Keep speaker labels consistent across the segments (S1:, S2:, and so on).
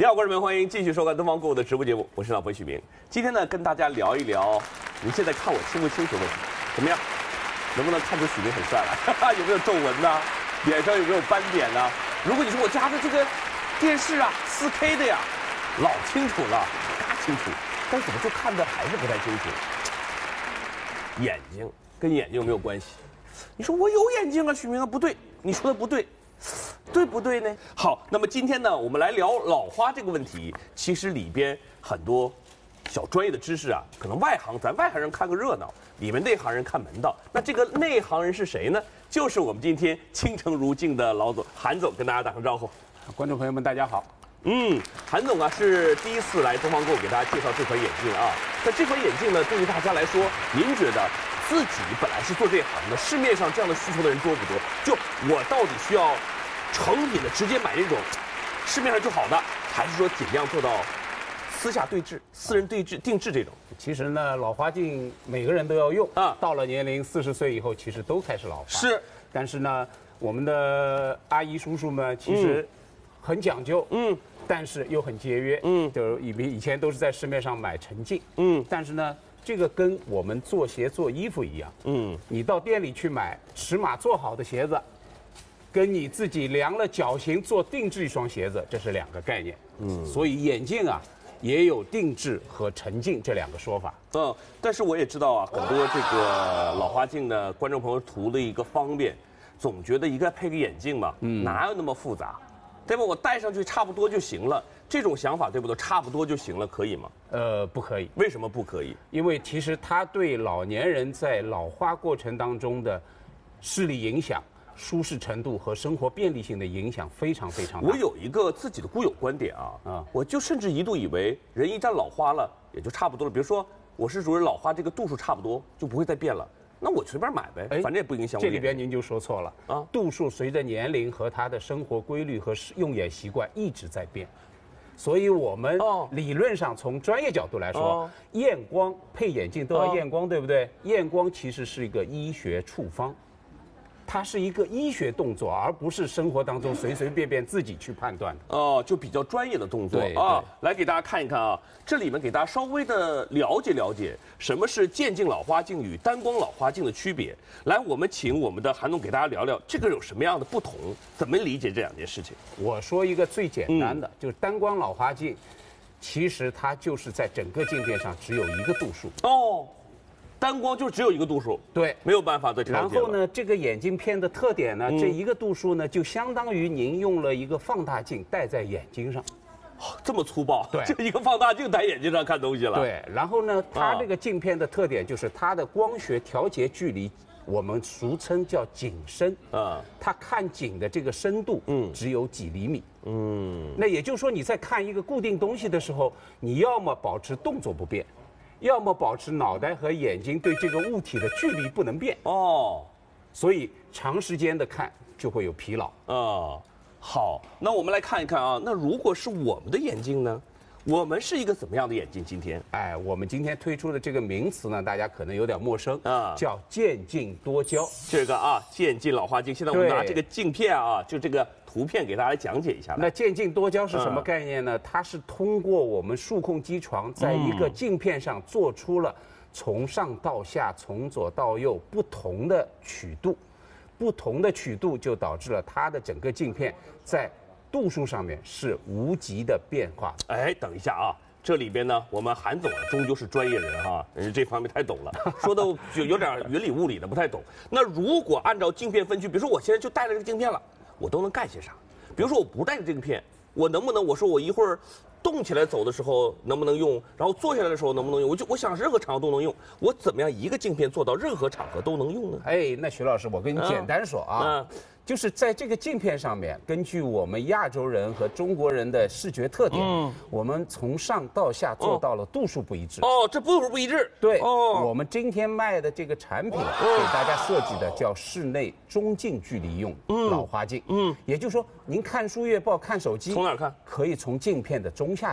S1: 好，观众朋友，欢迎继续收看东方购物的直播节目，我是老婆许明。今天呢，跟大家聊一聊，您现在看我清不清楚问题？怎么样？能不能看出许明很帅来？有没有皱纹呢？脸上有没有斑点呢？如果你说我家的这个电视啊，4K 的呀，老清楚了，大清楚，但怎么就看的还是不太清楚？眼睛跟眼睛有没有关系？你说我有眼睛啊，许明啊，不对，你说的不对。对不对呢？好，那么今天呢，我们来聊老花这个问题。其实里边很多小专业的知识啊，可能咱外行人看个热闹，里面内行人看门道。那这个内行人是谁呢？就是我们今天倾城如镜的老总韩总，跟大家打声招呼。
S2: 观众朋友们，大家好。
S1: 韩总啊是第一次来东方购给大家介绍这款眼镜啊。那这款眼镜呢，对于大家来说，您觉得自己本来是做这行的，市面上这样的需求的人多不多？就我到底需要成品的直接买那种市面上就好的，还是说尽量做到私下对制、私人对制、定制这种？
S2: 其实呢，老花镜每个人都要用
S1: 啊，
S2: 到了年龄40岁以后，其实都开始老花。
S1: 是，
S2: 但是呢，我们的阿姨叔叔们其实很讲究，但是又很节约，就是以前都是在市面上买成镜，但是呢，这个跟我们做鞋做衣服一样，你到店里去买尺码做好的鞋子，跟你自己量了脚型做定制一双鞋子，这是两个概念，所以眼镜啊也有定制和成镜这两个说法。
S1: 但是我也知道啊，很多这个老花镜的观众朋友图的一个方便，总觉得一个配个眼镜嘛，哪有那么复杂？对吧？我戴上去差不多就行了，这种想法对不对？差不多就行了，可以吗？
S2: 不可以。
S1: 为什么不可以？
S2: 因为其实它对老年人在老化过程当中的视力影响、舒适程度和生活便利性的影响非常非常大。
S1: 我有一个自己的固有观点啊，我就甚至一度以为人一旦老花了也就差不多了。比如说我是属于老花这个度数差不多就不会再变了。那我随便买呗，反正也不影响我。
S2: 这里边您就说错了啊！度数随着年龄和他的生活规律和用眼习惯一直在变，所以我们理论上从专业角度来说，验光配眼镜都要验光，对不对？验光其实是一个医学处方。它是一个医学动作，而不是生活当中随随便便自己去判断的。
S1: 就比较专业的动作
S2: 对
S1: 啊。来给大家看一看啊，这里面给大家稍微的了解了解什么是渐进老花镜与单光老花镜的区别。来，我们请我们的韩总给大家聊聊这个有什么样的不同，怎么理解这两件事情。
S2: 我说一个最简单的，就是单光老花镜，其实它就是在整个镜片上只有一个度数。
S1: 单光就只有一个度数，
S2: 对，
S1: 没有办法再调节。
S2: 然后呢，这个眼镜片的特点呢，这一个度数呢，就相当于您用了一个放大镜戴在眼睛上，
S1: 这么粗暴？
S2: 对，
S1: 就一个放大镜戴眼睛上看东西了。
S2: 对，然后呢，它这个镜片的特点就是它的光学调节距离，我们俗称叫景深它看景的这个深度，只有几厘米，那也就是说你在看一个固定东西的时候，你要么保持动作不变。要么保持脑袋和眼睛对这个物体的距离不能变所以长时间的看就会有疲劳
S1: 好，那我们来看一看啊，那如果是我们的眼镜呢？我们是一个怎么样的眼镜？今天，
S2: 我们今天推出的这个名词呢，大家可能有点陌生叫渐进多焦。
S1: 这个渐进老花镜，现在我们拿这个镜片就这个图片给大家讲解一下。
S2: 那渐进多焦是什么概念呢？它是通过我们数控机床在一个镜片上做出了从上到下、从左到右不同的曲度，不同的曲度就导致了它的整个镜片在度数上面是无极的变化。
S1: 等一下这里边呢，我们韩总终究是专业人人家这方面太懂了，说的就有点云里雾里的，不太懂。那如果按照镜片分区，比如说我现在就带了这个镜片了，我都能干些啥？比如说我不带着这个片，我能不能我说我一会儿动起来走的时候能不能用，然后坐下来的时候能不能用？我想任何场合都能用，我怎么样一个镜片做到任何场合都能用呢？
S2: 那徐老师，我跟你简单说就是在这个镜片上面，根据我们亚洲人和中国人的视觉特点，我们从上到下做到了度数不一致。
S1: 这度数不一致。
S2: 对，我们今天卖的这个产品给大家设计的叫室内中近距离用老花镜。也就是说，您看书阅报、看手机，
S1: 从哪儿看？
S2: 可以从镜片的中下端。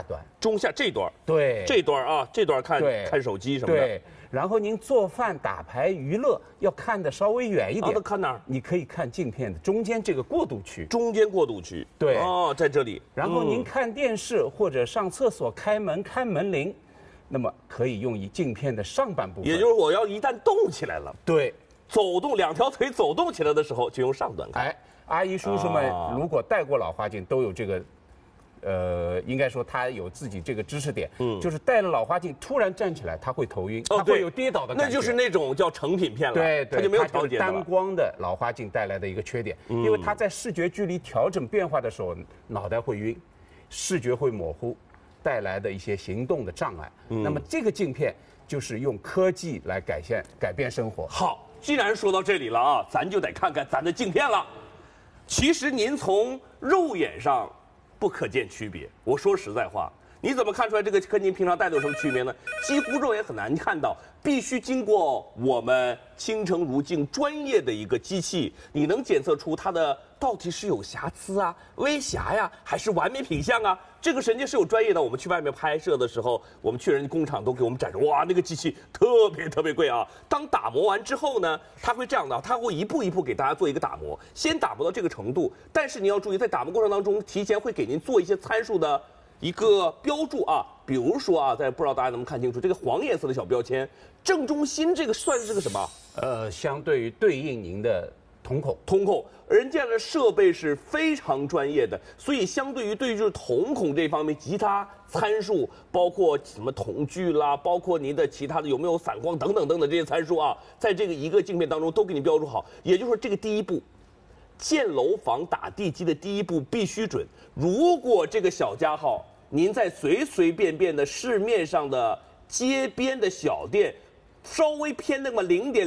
S1: 中下这段，
S2: 对，
S1: 这段啊，这段看手机什么的。
S2: 对，然后您做饭、打牌、娱乐要看的稍微远一点。
S1: 那看哪儿？
S2: 你可以看镜片的中间这个过渡区。
S1: 中间过渡区。
S2: 对。
S1: 哦，在这里。
S2: 然后您看电视或者上厕所开门看门铃，那么可以用镜片的上半部分。
S1: 也就是我要一旦动起来了，
S2: 对，
S1: 走动2条腿走动起来的时候，就用上端看。
S2: 哎，阿姨叔叔们如果戴过老花镜，都有这个。应该说他有自己这个知识点，就是戴了老花镜突然站起来，他会头晕，他会有跌倒的感觉，
S1: 那就是那种叫成品片了，
S2: 对，
S1: 他就没有调节了。
S2: 单光的老花镜带来的一个缺点，因为它在视觉距离调整变化的时候，脑袋会晕，视觉会模糊，带来的一些行动的障碍。那么这个镜片就是用科技来改变生活。
S1: 好，既然说到这里了啊，咱就得看看咱的镜片了。其实您从肉眼上不可见区别。我说实在话，你怎么看出来这个跟您平常戴的有什么区别呢？几乎肉眼很难看到，必须经过我们倾城如镜专业的一个机器，你能检测出它的到底是有瑕疵啊、微瑕呀，还是完美品相啊？这个人家是有专业的。我们去外面拍摄的时候，我们去人家工厂都给我们展示，哇，那个机器特别贵啊。当打磨完之后呢，它会这样的，它会一步一步给大家做一个打磨，先打磨到这个程度。但是你要注意，在打磨过程当中，提前会给您做一些参数的一个标注啊，比如说啊，不知道大家能不能看清楚这个黄颜色的小标签，正中心这个算是个什么？
S2: 相对于对应您的瞳孔，
S1: 人家的设备是非常专业的，所以相对于就是瞳孔这方面，其他参数包括什么瞳距啦，包括您的其他的有没有散光等等这些参数啊，在这个一个镜片当中都给你标注好。也就是说，这个第一步，建楼房打地基的第一步必须准。如果这个小家号您在随便的市面上的街边的小店，稍微偏那么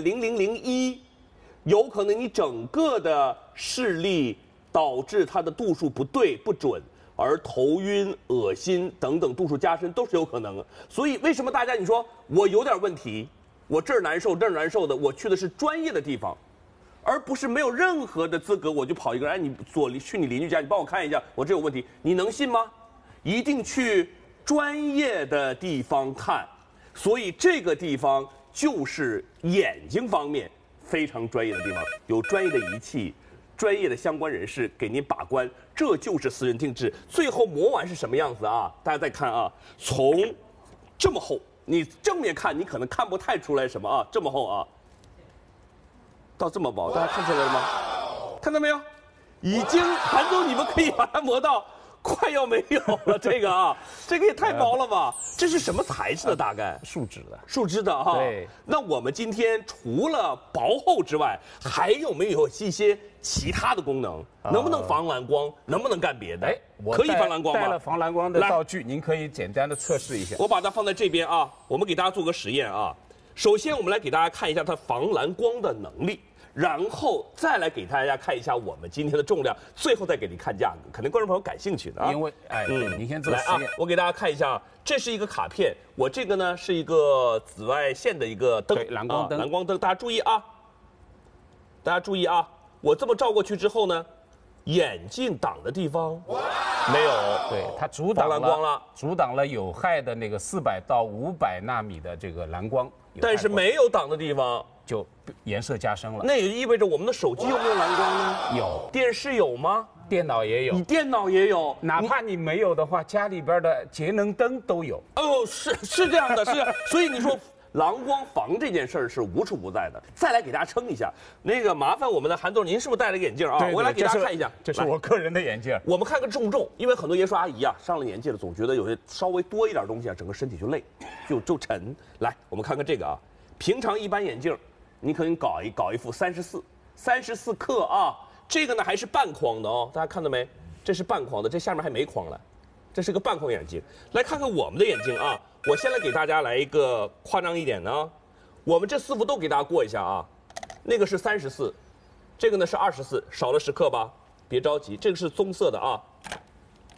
S1: 0.0001。有可能你整个的视力导致它的度数不对不准，而头晕、恶心等等度数加深都是有可能的。所以为什么大家你说我有点问题，我这儿难受这儿难受的，我去的是专业的地方，而不是没有任何的资格我就跑一个人，哎，你去你邻居家，你帮我看一下，我这有问题，你能信吗？一定去专业的地方看。所以这个地方就是眼睛方面非常专业的地方，有专业的仪器，专业的相关人士给您把关，这就是私人定制。最后磨完是什么样子啊？大家再看啊，从这么厚，你正面看你可能看不太出来什么啊，这么厚啊，到这么薄，大家看出来了吗？看到没有？已经，韩总，你们可以把它磨到快要没有了，这个啊，这个也太薄了吧？这是什么材质的？大概
S2: 树脂的。
S1: 树脂的哈。
S2: 对。
S1: 那我们今天除了薄厚之外，还有没有一些其他的功能？能不能防蓝光？能不能干别的？哎，可以防蓝光吗？
S2: 带了防蓝光的道具，您可以简单的测试一下。
S1: 我把它放在这边啊，我们给大家做个实验啊。首先，我们来给大家看一下它防蓝光的能力。然后再来给大家看一下我们今天的重量，最后再给您看价格，肯定观众朋友感兴趣的啊。
S2: 因为您先做实验
S1: 啊，我给大家看一下，这是一个卡片，我这个呢是一个紫外线的一个灯，
S2: 对，蓝光灯，
S1: 蓝光灯，大家注意啊，大家注意啊，我这么照过去之后呢，眼镜挡的地方没有，
S2: 对，它阻挡
S1: 蓝光了，
S2: 阻挡了有害的那个400到500纳米的这个蓝光，
S1: 但是没有挡的地方。
S2: 就颜色加深了，
S1: 那也意味着我们的手机有没有蓝光呢？
S2: 有，
S1: 电视有吗？
S2: 电脑也有，
S1: 你电脑也有，
S2: 哪怕你没有的话，家里边的节能灯都有。
S1: 哦，是这样的，是。所以你说蓝光防这件事儿是无处不在的。再来给大家称一下，那个麻烦我们的韩总，您是不是戴了个眼镜啊？
S2: 对，
S1: 我来给大家看一下，
S2: 这是我个人的眼镜。
S1: 我们看个重，因为很多爷叔阿姨啊，上了年纪了，总觉得有些稍微多一点东西啊，整个身体就累，就沉。来，我们看看这个啊，平常一般眼镜。你可以搞一副34克啊，这个呢还是半框的哦，大家看到没？这是半框的，这下面还没框了，这是个半框眼镜。来看看我们的眼镜啊，我先来给大家来一个夸张一点的啊，我们这4副都给大家过一下啊，那个是34，这个呢是24，少了10克吧？别着急，这个是棕色的啊，